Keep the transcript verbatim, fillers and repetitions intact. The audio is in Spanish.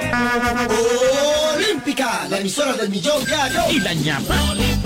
Olímpica, la emisora del millón diario. Y la ñapa.